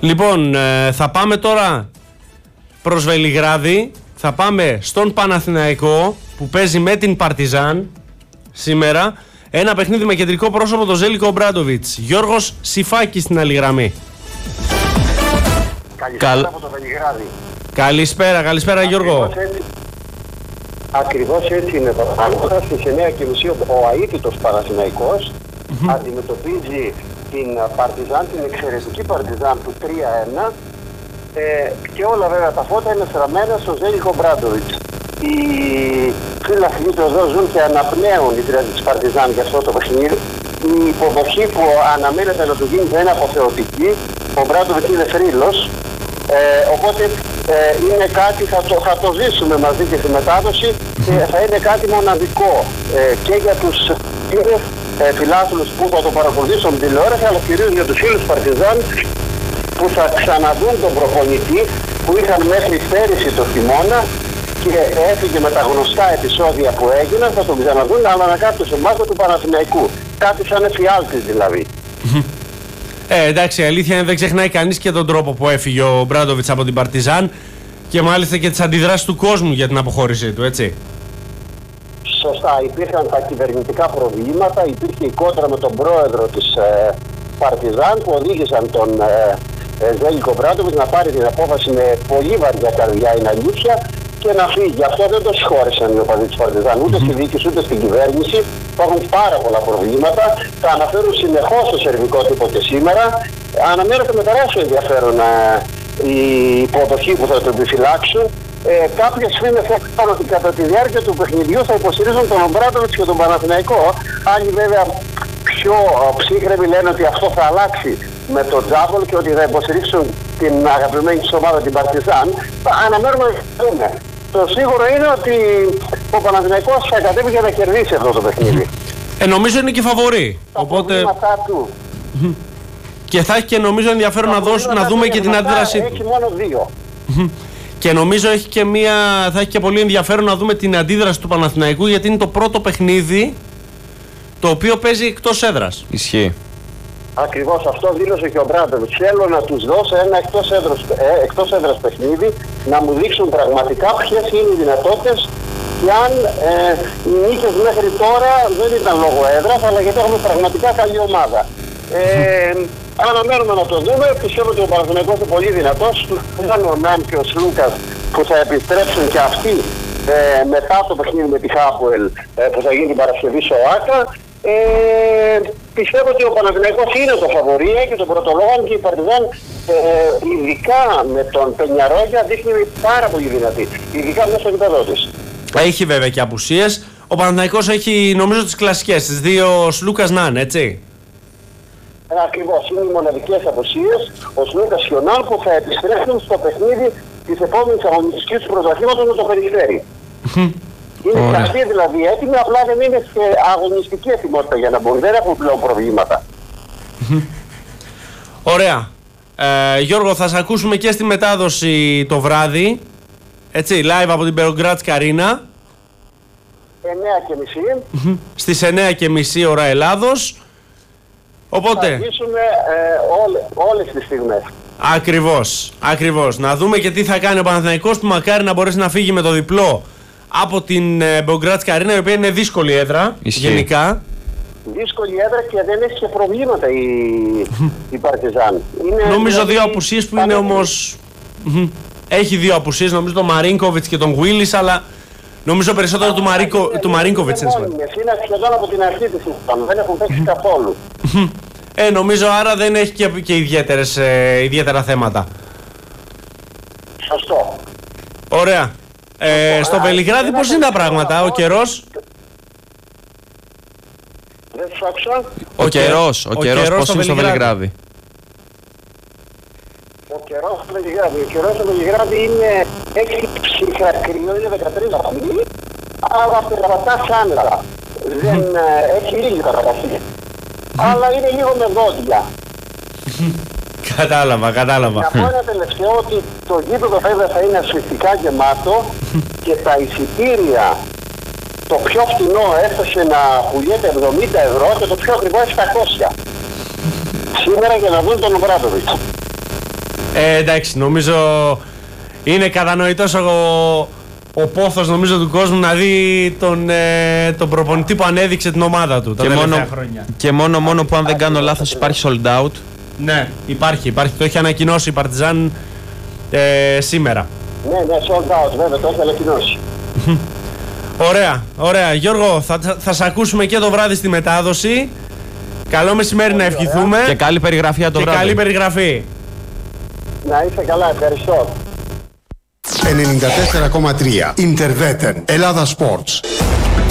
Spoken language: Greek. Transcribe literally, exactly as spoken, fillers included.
Λοιπόν, ε, θα πάμε τώρα προς Βελιγράδι. Θα πάμε στον Παναθηναϊκό που παίζει με την Παρτιζάν σήμερα. Ένα παιχνίδι με κεντρικό πρόσωπο τον Ζέλικο Ομπράντοβιτς. Γιώργος Σιφάκης στην άλλη γραμμή. Καλησπέρα Καλ... από το Βελιγράδι. Καλησπέρα, καλησπέρα Ακριβώς Γιώργο. Έτσι, ακριβώς έτσι είναι το πράγμα. Στις εννιά και μισή ο αίτητος Παναθηναϊκός mm-hmm. αντιμετωπίζει την Παρτιζάν, την εξαιρετική Παρτιζάν του τρία ένα ε, και όλα βέβαια τα φώτα είναι στραμμένα στον Ζέλικο Ομπράντοβιτς. Οι φίλοι του εδώ ζουν και αναπνέουν οι της Παρτιζάν για αυτό το παιχνίδι. Η υποδοχή που αναμένεται να του γίνει θα είναι αποθεωτική. Ο Ομπράντοβιτς είναι θρύλος. Ε, οπότε ε, είναι κάτι, θα το, θα το ζήσουμε μαζί και στη μετάδοση και θα είναι κάτι μοναδικό ε, και για τους φίλους ε, φιλάθλους που θα το παρακολουθήσουν την τηλεόραση, αλλά κυρίως για τους φίλους Παρτιζάν που θα ξαναδούν τον προπονητή που είχαν μέχρι πέρυσι το χειμώνα και έφυγε με τα γνωστά επεισόδια που έγιναν, θα τον ξαναδούν, αλλά να κάποιος ομάδα του Παναθηναϊκού, κάτι σαν εφιάλτης δηλαδή. Ε, εντάξει, η αλήθεια είναι δεν ξεχνάει κανείς και τον τρόπο που έφυγε ο Μπράντοβιτς από την Παρτιζάν και μάλιστα και τις αντιδράσεις του κόσμου για την αποχώρησή του, έτσι. Σωστά, υπήρχαν τα κυβερνητικά προβλήματα, υπήρχε η κόντρα με τον πρόεδρο της ε, Παρτιζάν που οδήγησαν τον ε, ε, Ζέλικο Μπράντοβιτς να πάρει την απόφαση με πολύ βαριά καρδιά, είναι αλήθεια, και να φύγει. Αυτό δεν το συγχώρεσαν οι οπαδοί της Παρτιζάν, ούτε στη διοίκηση ούτε στην κυβέρνηση. Υπάρχουν πάρα πολλά προβλήματα. Τα αναφέρουν συνεχώς στο σερβικό τύπο και σήμερα. Αναμένεται με τεράστιο ενδιαφέρον ε, η υποδοχή που θα το επιφυλάξουν. Ε, Κάποιες φήμες έχουν ότι κατά τη διάρκεια του παιχνιδιού θα υποστηρίζουν τον Ομπράντοβιτς και τον Παναθηναϊκό. Άλλοι βέβαια πιο ψύχρεμοι λένε ότι αυτό θα αλλάξει με τον Τζάμπολ και ότι θα υποστηρίξουν την αγαπημένη της ομάδα την Παρτιζάν. Αναμένουμε να δούμε. Το σίγουρο είναι ότι ο Παναθηναϊκός θα κατέβει για να κερδίσει αυτό το παιχνίδι. Ε, νομίζω είναι και φαβορί. Τα οπότε... του. Και θα έχει και νομίζω ενδιαφέρον να, δώσουν, να δούμε και την αντίδρασή του. Έχει μόνο δύο. Και νομίζω έχει και μια, θα έχει και πολύ ενδιαφέρον να δούμε την αντίδραση του Παναθηναϊκού, γιατί είναι το πρώτο παιχνίδι το οποίο παίζει εκτός έδρας. Ισχύει. Ακριβώς αυτό δήλωσε και ο Μπράντοβιτς. Θέλω να τους δώσω ένα εκτός έδρας, ε, εκτός έδρας παιχνίδι, να μου δείξουν πραγματικά ποιες είναι οι δυνατότητες και αν ε, οι νίκες μέχρι τώρα δεν ήταν λόγω έδρας, αλλά γιατί έχουμε πραγματικά καλή ομάδα. Ε, αναμένουμε να το δούμε. Πιστεύω ότι ο Παναθηναϊκός είναι πολύ δυνατός. Ήταν ο Νάμ και ο Σλούκας που θα επιστρέψουν και αυτοί ε, μετά το παιχνίδι με τη Χάπουελ ε, που θα γίνει την Παρασκευή στο ΆΚΑ. Ε, πιστεύω ότι ο Παναθηναϊκός είναι το φαβορί και το πρωτολόγο και η Παρτιζάν ε, ειδικά με τον Πενιαρόγια δείχνει πάρα πολύ δυνατή, ειδικά μέσα στο γήπεδο της. Έχει βέβαια και απουσίες. Ο Παναθηναϊκός έχει νομίζω τις κλασικές, τις δύο Σλούκας Νάν, έτσι. Ε, ακριβώς, είναι οι μοναδικές απουσίες. Ο Σλούκας και ο Νάν που θα επιστρέψουν στο παιχνίδι της επόμενης αγωνιστικής του πρωταθλήματος με το Περιστέρι. Είναι και αυτοί δηλαδή έτοιμοι, απλά δεν είναι σε αγωνιστική ετοιμότητα για να μπορούν. Δεν έχουν πλέον προβλήματα. Ωραία. Ε, Γιώργο, θα σε ακούσουμε και στη μετάδοση το βράδυ. Έτσι, live από την Μπελγκράντσκα Αρίνα. εννιά και μισή. Στις εννιά και μισή ώρα Ελλάδος. Οπότε... θα ζήσουμε ε, όλε, όλες τις στιγμές. Ακριβώς, ακριβώς. Να δούμε και τι θα κάνει ο Παναθηναϊκός που μακάρι να μπορέσει να φύγει με το διπλό από την Μπελγκράντσκα Αρίνα, η οποία είναι δύσκολη έδρα. Ισχύει. Γενικά. Δύσκολη έδρα και δεν έχει και προβλήματα η, η Παρτιζάν. Είναι νομίζω δηλαδή, δύο απουσίες που είναι όμως... έχει δύο απουσίες, νομίζω τον Μαρίνκοβιτς και τον Γουίλις, αλλά νομίζω περισσότερο Α, του, Μαρίκο, του Μαρίνκοβιτς. Είναι σχεδόν από την αρχή της ήταν, δεν έχουν παίξει καθόλου. Ε, νομίζω άρα δεν έχει και, και ιδιαίτερες, ε, ιδιαίτερα θέματα. Σωστό. Ωραία. Ε, στο Βελιγράδι πώς είναι τα πράγματα, ο καιρός? Δεν σου άκουσα. Ο καιρός, ο, ο καιρός πώς είναι στο Βελιγράδι? Ο καιρός στο Βελιγράδι, ο καιρός στο Βελιγράδι είναι έξι ψυχρά κρύο, είναι δεκατρείς βαθμοί, αλλά περπατά σάνερα. Δεν έχει λίγη καταρχήν. Αλλά είναι λίγο με δόντια. Κατάλαβα, κατάλαβα. Να πω ένα τελευταίο ότι το γήπεδο βέβαια θα είναι ασφυκτικά γεμάτο και τα εισιτήρια το πιο φτηνό έφτασε να πουλιέται εβδομήντα ευρώ και το πιο ακριβό εξακόσια. Σήμερα για να δουν τον Ομπράντοβιτς. Ε, εντάξει, νομίζω είναι κατανοητός ο, ο πόθος νομίζω του κόσμου να δει τον, ε, τον προπονητή που ανέδειξε την ομάδα του τα τελευταία μόνο, χρόνια. Και μόνο, μόνο που αν δεν κάνω λάθος υπάρχει sold out. Ναι, υπάρχει, υπάρχει. Το έχει ανακοινώσει η Παρτιζάν ε, σήμερα. Ναι, ναι, sold out, βέβαια, το έχει ανακοινώσει. Ωραία, ωραία. Γιώργο, θα, θα, θα σε ακούσουμε και το βράδυ στη μετάδοση. Καλό μεσημέρι να ευχηθούμε. Και καλή περιγραφή το και βράδυ. καλή περιγραφή. Να είστε καλά, ευχαριστώ. ενενήντα τέσσερα κόμμα τρία Interveten Ελλάδα Sports.